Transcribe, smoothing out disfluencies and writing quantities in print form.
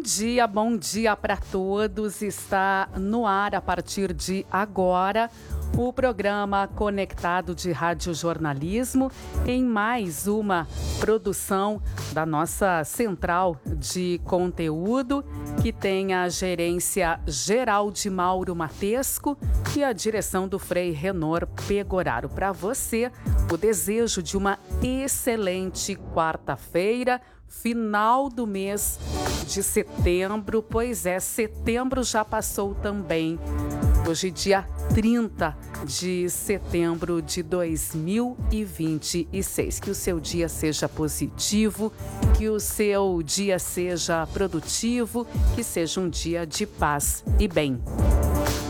bom dia para todos. Está no ar a partir de agora o programa Conectado de Radiojornalismo em mais uma produção da nossa central de conteúdo, que tem a gerência geral de Mauro Matesco e a direção do Frei Renor Pegoraro. Para você, o desejo de uma excelente quarta-feira, final do mês de setembro. Pois é, setembro já passou também. Hoje, dia 30 de setembro de 2026. Que o seu dia seja positivo, que o seu dia seja produtivo, que seja um dia de paz e bem.